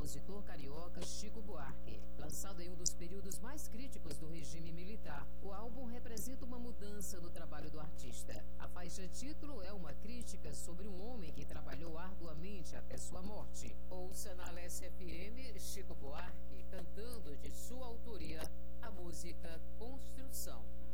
compositor carioca Chico Buarque. Lançado em um dos períodos mais críticos do regime militar, o álbum representa uma mudança no trabalho do artista. A faixa título é uma crítica sobre um homem que trabalhou arduamente até sua morte. Ouça na Alessia FM Chico Buarque cantando de sua autoria a música Construção.